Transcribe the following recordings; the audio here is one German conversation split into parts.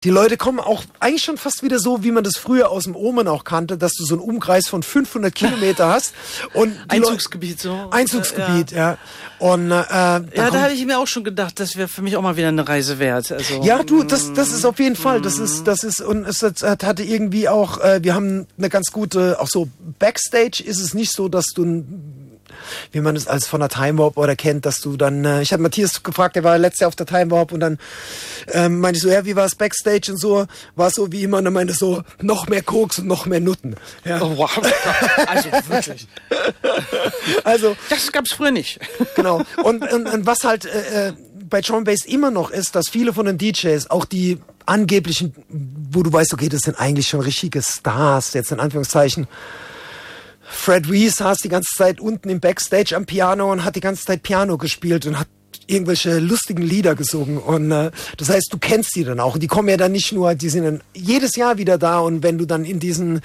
Die Leute kommen auch eigentlich schon fast wieder so, wie man das früher aus dem Omen auch kannte, dass du so einen Umkreis von 500 Kilometer hast. Und Einzugsgebiet, so. Einzugsgebiet, ja. Und, da hatte ich mir auch schon gedacht, das wäre für mich auch mal wieder eine Reise wert. Also, ja, du, das ist auf jeden Fall, das ist, und es hatte irgendwie auch, wir haben eine ganz gute, auch so Backstage ist es nicht so, dass du, wie man es als von der Time Warp oder kennt, dass du dann, ich hatte Matthias gefragt, der war letztes Jahr auf der Time Warp und dann meinte ich so, ja, wie war es Backstage und so, war es so wie immer und dann meinte so, noch mehr Koks und noch mehr Nutten. Ja. Oh, wow. Also wirklich. Also das gab's früher nicht. Genau. Und was halt bei Drum Bass immer noch ist, dass viele von den DJs, auch die angeblichen, wo du weißt, okay, das sind eigentlich schon richtige Stars, jetzt in Anführungszeichen, Fred Weiss saß die ganze Zeit unten im Backstage am Piano und hat die ganze Zeit Piano gespielt und hat irgendwelche lustigen Lieder gesungen. Und das heißt, du kennst die dann auch. Und die kommen ja dann nicht nur, die sind dann jedes Jahr wieder da. Und wenn du dann in diesem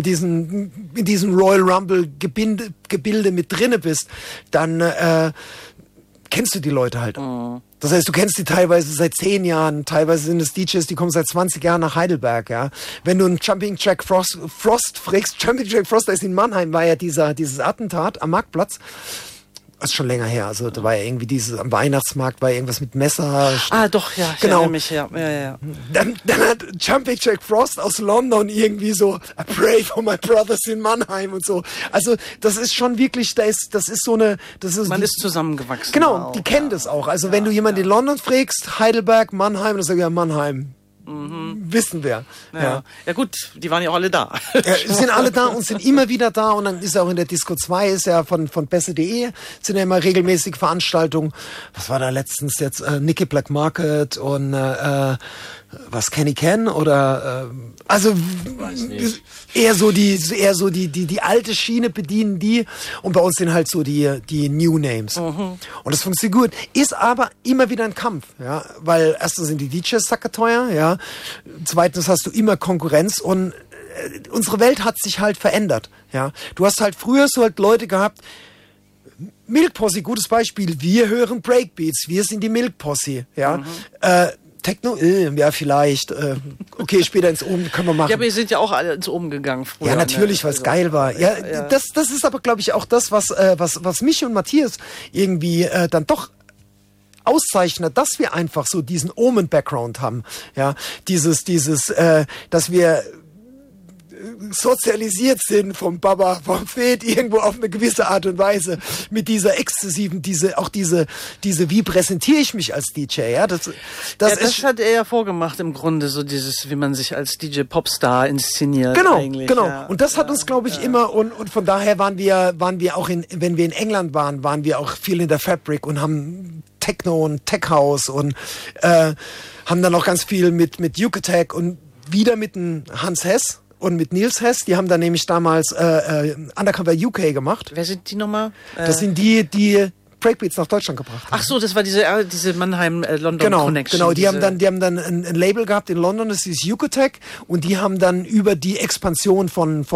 Royal Rumble Gebilde mit drinne bist, dann kennst du die Leute halt. Oh. Das heißt, du kennst die teilweise seit 10 Jahren, teilweise sind es DJs, die kommen seit 20 Jahren nach Heidelberg, ja. Wenn du einen Jumping Jack Frost fragst, Jumping Jack Frost, da ist in Mannheim, war ja dieses Attentat am Marktplatz. Das ist schon länger her, also da war ja irgendwie am Weihnachtsmarkt war irgendwas mit Messer. Ah, doch, ja, ich erinnere mich, ja. Dann hat Jumping Jack Frost aus London irgendwie so, I pray for my brothers in Mannheim und so. Also, das ist schon wirklich, das ist so eine, man ist zusammengewachsen. Genau, die kennen das auch. Also, wenn du jemanden in London fragst, Heidelberg, Mannheim, dann sag ich ja Mannheim. Wissen wir. Ja, gut, die waren ja auch alle da. Sind alle da und sind immer wieder da und dann ist auch in der Disco 2 ist ja von Besse.de sind ja immer regelmäßig Veranstaltungen. Was war da letztens jetzt? Nicky Black Market und was Kenny Ken oder also eher so die alte Schiene bedienen die und bei uns sind halt so die New Names. Und das funktioniert gut. Ist aber immer wieder ein Kampf, ja, weil erstens sind die DJs sacketeuer, ja. Zweitens hast du immer Konkurrenz und unsere Welt hat sich halt verändert, ja. Du hast halt früher so halt Leute gehabt, Milk Posse, gutes Beispiel, wir hören Breakbeats, wir sind die Milk Posse, ja. Techno, ja, vielleicht. Okay, später ins Oben können wir machen. Ja, aber ihr sind ja auch alle ins Oben gegangen früher. Ja, natürlich, weil es geil war. Ja, das ist aber, glaube ich, auch das, was mich und Matthias irgendwie dann doch auszeichnet, dass wir einfach so diesen Omen-Background haben. Ja, dass wir sozialisiert sind vom Baba, vom Fed irgendwo auf eine gewisse Art und Weise mit dieser exzessiven, wie präsentiere ich mich als DJ, ja? Das hat er ja vorgemacht im Grunde, so dieses, wie man sich als DJ Popstar inszeniert. Genau. Ja. Und das hat uns, glaube ich, immer und von daher waren wir auch wenn wir in England waren wir auch viel in der Fabric und haben Techno und Tech House und haben dann auch ganz viel mit Yucatec und wieder mit dem Hans Hess und mit Nils Hess, die haben dann nämlich damals Undercover UK gemacht. Wer sind die nochmal? Das sind die Breakbeats nach Deutschland gebracht haben. Ach so, das war diese Mannheim-London Connection. Genau, die haben dann ein Label gehabt in London, das hieß Yucatec und die haben dann über die Expansion von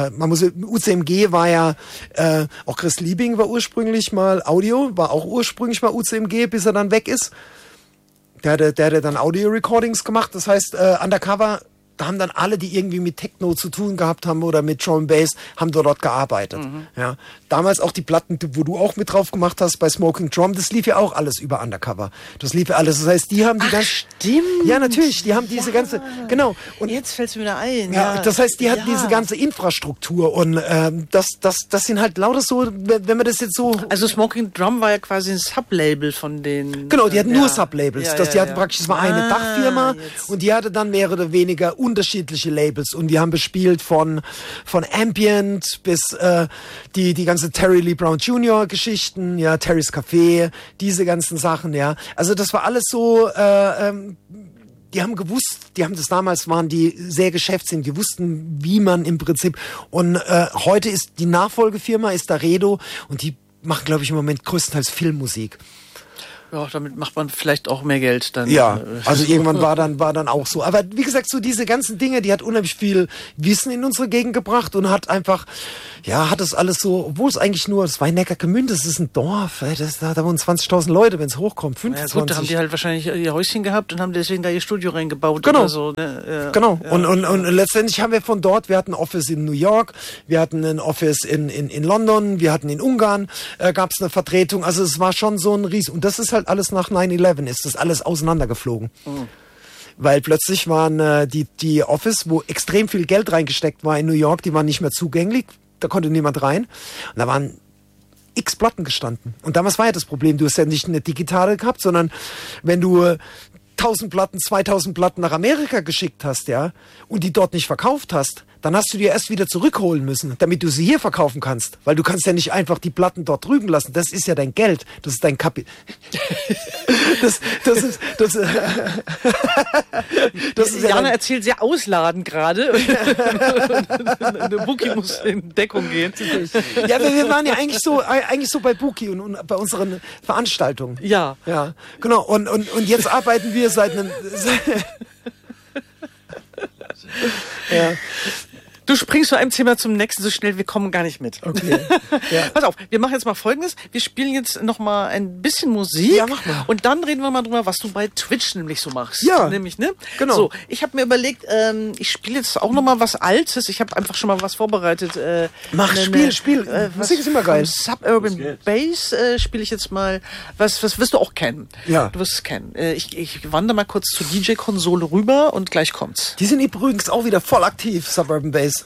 UCMG war ja, auch Chris Liebing war ursprünglich mal Audio, war auch ursprünglich mal UCMG, bis er dann weg ist. Der hatte dann Audio-Recordings gemacht, das heißt Undercover, da haben dann alle, die irgendwie mit Techno zu tun gehabt haben oder mit Drum and Bass, haben dort gearbeitet. Ja. Damals auch die Platten, wo du auch mit drauf gemacht hast bei Smoking Drum, das lief ja auch alles über Undercover. Das lief ja alles. Das heißt, die haben die ganze... Stimmt. Ja, natürlich. Die haben diese ganze... Genau. Und jetzt fällt's mir wieder ein. Ja, das heißt, die hatten diese ganze Infrastruktur und das sind halt lauter so, wenn man das jetzt so... Also Smoking Drum war ja quasi ein Sublabel von den... Genau, die hatten nur Sublabels. Die hatten praktisch, es war eine Dachfirma und die hatte dann mehr oder weniger unterschiedliche Labels und die haben bespielt von Ambient bis die ganze Terry Lee Brown Jr. Geschichten, ja, Terry's Café, diese ganzen Sachen, ja. Also das war alles so, die haben waren die sehr geschäftsinnig, die wussten, wie man im Prinzip und heute ist die Nachfolgefirma ist Daredo und die machen, glaube ich, im Moment größtenteils Filmmusik. Ja, damit macht man vielleicht auch mehr Geld dann. Ja, also irgendwann war dann auch so. Aber wie gesagt, so diese ganzen Dinge, die hat unheimlich viel Wissen in unsere Gegend gebracht und hat einfach, ja, hat es alles so, obwohl es eigentlich nur, es war in Neckargemünd, das ist ein Dorf, da wohnen 20.000 Leute, wenn es hochkommt, 25. Ja gut, da haben die halt wahrscheinlich ihr Häuschen gehabt und haben deswegen da ihr Studio reingebaut genau. oder so. Ne? Ja, genau. Ja. Und letztendlich haben wir von dort, wir hatten ein Office in New York, wir hatten ein Office in London, wir hatten in Ungarn, gab es eine Vertretung, also es war schon so ein Ries. Und das ist halt alles nach 9/11, ist das alles auseinandergeflogen. Weil plötzlich waren die Office, wo extrem viel Geld reingesteckt war in New York, die waren nicht mehr zugänglich, da konnte niemand rein. Und da waren x Platten gestanden. Und damals war ja das Problem, du hast ja nicht eine digitale gehabt, sondern wenn du 1000 Platten, 2000 Platten nach Amerika geschickt hast, ja, und die dort nicht verkauft hast, dann hast du die erst wieder zurückholen müssen, damit du sie hier verkaufen kannst. Weil du kannst ja nicht einfach die Platten dort drüben lassen. Das ist ja dein Geld. Das ist dein Kapital. Das ist ja Jana erzählt sehr ausladend gerade. Der Buki muss in Deckung gehen. Ja, wir waren ja eigentlich so bei Buki und bei unseren Veranstaltungen. Ja. Ja, genau. Und jetzt arbeiten wir seit einem... Ja. Du springst von einem Thema zum nächsten so schnell, wir kommen gar nicht mit. Okay. Ja. Pass auf, wir machen jetzt mal Folgendes. Wir spielen jetzt noch mal ein bisschen Musik. Ja, mach mal. Und dann reden wir mal drüber, was du bei Twitch nämlich so machst. Ja. Nämlich, ne? Genau. So, ich habe mir überlegt, ich spiele jetzt auch noch mal was Altes. Ich habe einfach schon mal was vorbereitet. Spiel. Musik ist immer geil. Suburban Bass spiele ich jetzt mal. Was wirst du auch kennen? Ja. Du wirst es kennen. Ich wandere mal kurz zur DJ-Konsole rüber und gleich kommt's. Die sind übrigens auch wieder voll aktiv, Suburban Bass.